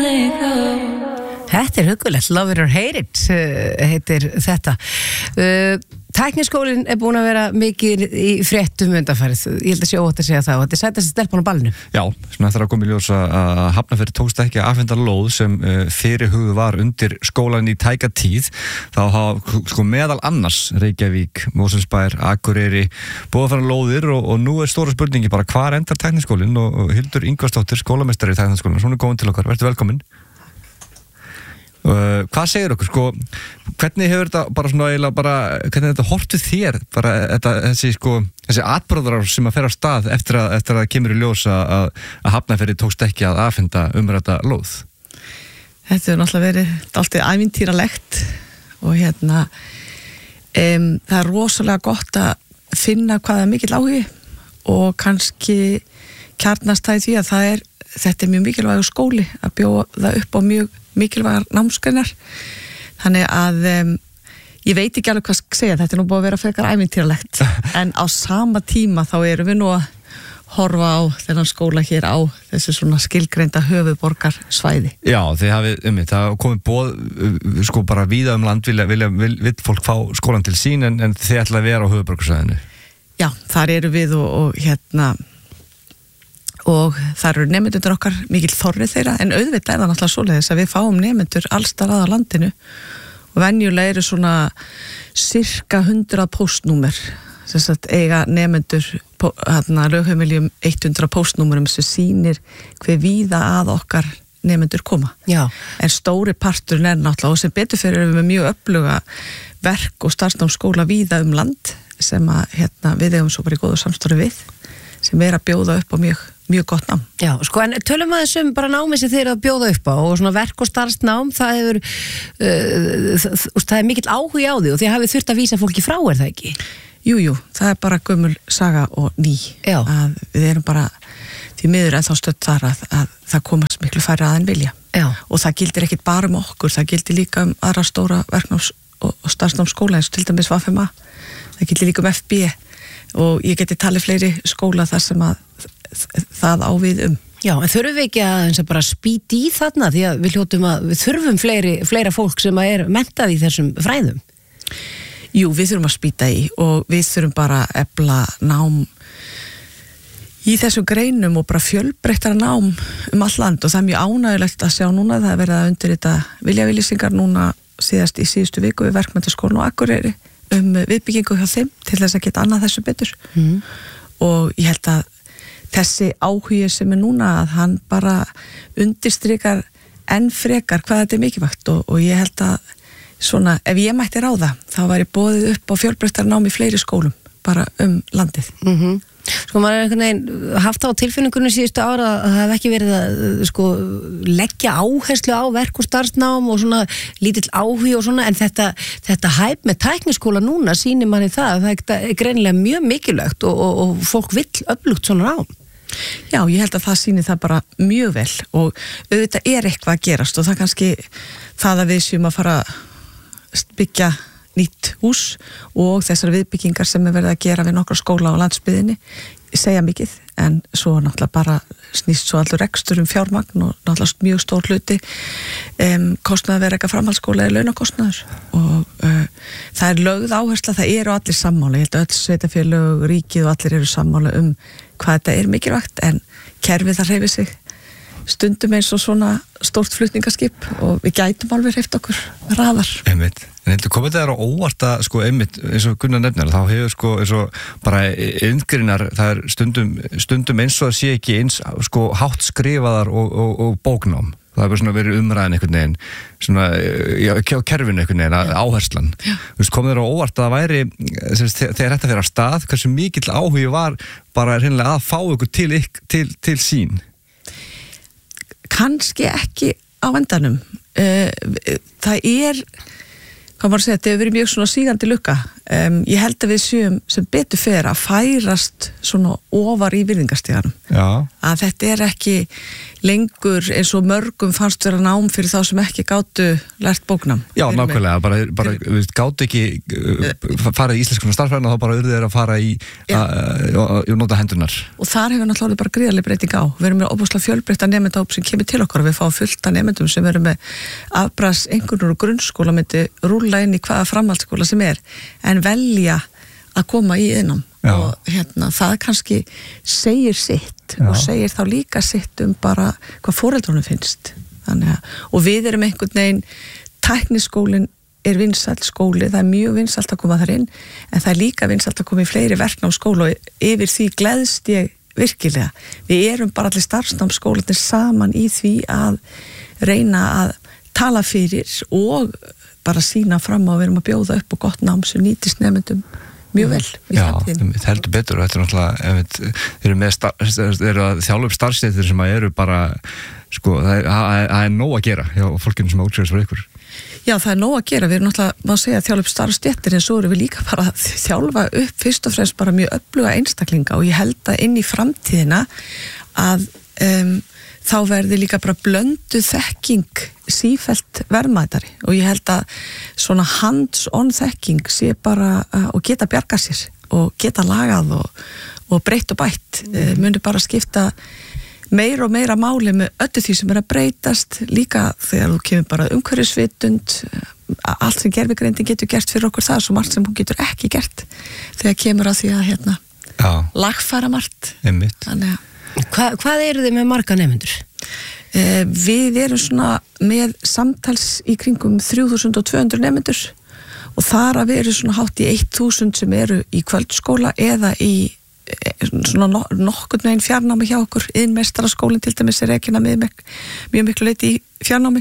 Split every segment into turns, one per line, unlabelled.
Þetta hugulegt, Love It or Hate It heitir þetta. Tækniskólinn búin að vera mikið í fréttum undanfarið. Ég held að sé óhætt að segja það og þetta er sætast stelpan á ballinu.
Já, sem eftir að koma í ljós að Hafnarfjörður tókst ekki að afhenda lóð sem fyrirhuguð var undir skólan í tæka tíð. Þá hafa meðal annars Reykjavík, Mosfellsbær, Akureyri búið að fara lóðir og nú er stóra spurningi bara hvar endar tækniskólinn og Hildur Ingvarsdóttir, skólameistari í tækniskólanum, hún er komin til okkar. Vertu velkomin. Hvað segir okkur, hvernig hefur þetta bara svona eiginlega bara, hvernig þetta horfið þér bara þessi atburðar sem að fer á stað eftir að það kemur í ljós að Hafnarfjörður tókst ekki að afhenda umrædda lóð?
Þetta hefur náttúrulega verið dálítið ævintýralegt og það er rosalega gott að finna hvað er mikill áhugi og kannski kjarnast það í því að þetta er mjög mikilvægur skóli að bjóða upp á mjög mikilvægar námsgreinar þannig að ég veit ekki alveg hvað segja, þetta er nú búið að vera frekar ævintýralegt en á sama tíma þá erum við nú að horfa á þennan skóla hér á þessu svona skilgreinda höfuðborgarsvæði. Já,
þið hafið það komið boð bara víða land vill fólk fá skólan til sín en þið ætla að vera á höfuðborgarsvæðinu.
Já, þar eru við og þar eru nemendur okkar mikill þorri þeirra en auðvitað er það náttúrulega svoleiðis að við fáum nemendur allsstaðar á landinu og venjulega eru svona cirka 100 póstnúmer þess að eiga nemendur lögheimiljum 100 póstnúmerum sem sýnir hve víða að okkar nemendur koma.
Já.
En stóri parturinn er náttúrulega og sem betur fyrir við með mjög öfluga verk og starfsnámsskóla víða land sem að við eigum svo bara í góðu samstarfi við sem að bjóða upp á mjög gott nám.
Já, en tölum aðeins bara námi sem þeir eru að bjóða upp á og svona verk og starfsnám, það hefur það er mikill áhugi á því og þið hafið þurft að vísa fólki frá, er það ekki?
Jú, það er bara gömul saga og ný. Já. Að við erum bara því miður ennþá stödd þar að það komast miklu færri að en vilja. Já. Og það gildir ekkit bara okkur, það gildir líka aðra stóra verknáms- og starfsnámsskóla eins og til dæmis VFMA, það gildir líka FB og ég geti talið fleiri skóla þar sem að það á við
Já, en þurfum við ekki að bara spýta í þarna því að við þurfum fleira fólk sem er menntað í þessum fræðum?
Jú, við þurfum að spýta í og við þurfum bara að efla nám í þessum greinum og bara fjölbreyttara nám all land og það er mjög ánægulegt að sjá núna það er verið að undirrita viljayfirlýsingar núna síðast í síðustu viku við Verkmenntaskólann á Akureyri viðbyggingu hjá þeim til þess að geta annað þessu betur og ég held að þessi áhugi sem er núna að hann bara undirstrikar enn frekar hvað þetta er mikilvægt og ég held að svona, ef ég mætti ráða þá væri boðið upp á fjölbreyttara nám í fleiri skólum bara landið.
Maður er einhvern veginn haft á tilfinningunum síðustu ára að það hef ekki verið að leggja áherslu á verk og starfsnám og svona lítill áhugi og svona en þetta hæp með tækniskóla núna sýnir manni það er greinilega mjög mikilvægt og fólk vill öflugt svona nám.
Já, ég held að það sýnir það bara mjög vel og auðvitað er eitthvað að gerast og það kannski það að við séum að fara að byggja nýtt hús og þessar viðbyggingar sem verið að gera við nokkra skóla á landsbyggðinni segja mikið en svo náttúrulega bara snýst svo allur rekstur fjármagn og náttúrulega mjög stór hluti kostnaði að vera eitthvað framhaldsskóla eða launakostnaður og það er lögð áhersla, það eru allir sammála, ég held að öll sveitarfélög, ríkið og allir eru sammála hvað þetta er mikilvægt en kerfið það hreyfir sig stundum eins og svona stórt flutningaskip og við gætum alveg hreyft okkur hraðar.
Einmitt. En heldur komið það á óvart að einmitt eins og Gunnar nefnir þá hefur eins og bara iðngreinar það er stundum eins og það sé ekki eins hátt skrifaðar og bóknám. Það er bara verið umræðin einhvern veginn svona á kerfinu einhvern veginn áherslan. Komið það á óvart að það væri þegar þetta fyrir að stað hversu mikill áhugi var bara hreinlega að fá ykkur til sín.
Kannski ekki á endanum. Það er, hvað maður segja, þetta hefur verið mjög svona sígandi lukka Ég held að við séum sem betur fer að færast svona ofar í virðingarstíðanum. Að þetta ekki lengur eins og mörgum fannst vera nám fyrir þá sem ekki gátu lært bóknám.
Já, nákvæmlega, bara gátu ekki fara í íslenskunum starffræðina þá bara urðu þeir að fara í nota hendurnar.
Og þar hefur náttúrulega bara gríðarleg breyting á. Við erum með óbúslega fjölbreytta nemendahóp sem kemur til okkar og við fáum fullt af nemendum sem eru með afbragðs einhvernur og grunnskóla myndi rúlla inn í hvaða framhaldsskóla sem en velja að koma í innám og það kannski segir sitt og segir þá líka sitt bara hvað foreldrunum finnst. Og við erum einhvern veginn, tækniskólinn vinsæll skóli, það mjög vinsælt að koma þar inn en það líka vinsælt að koma í fleiri verknámsskóla og yfir því gleðst ég virkilega. Við erum bara allir starfsnámsskólarnir saman í því að reyna að tala fyrir og bara sína fram á að við erum að bjóða upp og gott nám sem nýtist nemendum mjög vel í framtíðinni. Já, það heldur betur og þetta náttúrulega, þeir eru að þjálfa upp starfsstéttir sem eru bara, það nóg að gera hjá fólkinu sem útskrifast frá ykkur. Já, það nóg að gera, við erum náttúrulega, má segja, að þjálfa upp starfsstéttir en svo erum við líka bara að þjálfa upp fyrst og fremst bara mjög öfluga einstaklinga og ég held að inn í framtíðina að þá verði líka bara blöndu þekking sífellt verðmætari og ég held að svona hands-on þekking sé bara og geta bjarga sér og geta lagað og breytt og bætt muni bara skipta meira og meira máli með öllu því sem að breytast líka þegar þú kemur bara umhverfisvitund allt sem gervigreindin getur gert fyrir okkur það er svo margt sem hún getur ekki gert þegar kemur að því að lagfæra margt. Þannig að
Hvað eru þið með marga nemendur?
Við erum svona með samtals í kringum 3200 nemendur og þar að við erum svona hátt í 1000 sem eru í kvöldskóla eða í svona nokkurn veginn fjarnámi hjá okkur iðnmeistaraskólinn til dæmis rekinn að mjög miklu leyti í fjarnámi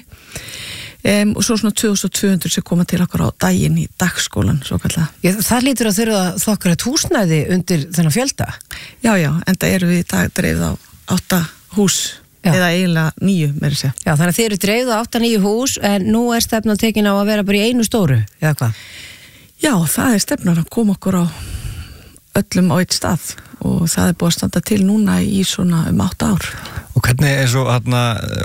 og svo svona 2200 sem koma til okkur á daginn í dagskólan svo kallega.
Það lítur að þurfa þokkar húsnæði undir þennan fjölda?
Já, enda eru við í dag dreifð á 8 hús eða eiginlega 9 meira segja.
Já, þannig að þið eru dreifð á 8-9 hús en nú stefnan tekin á að vera bara í einu stóru, eða hvað?
Já, það stefnan að koma okkur á öllum á eitt stað og það búið að standa til núna í svona 8 ár.
Og hvernig svo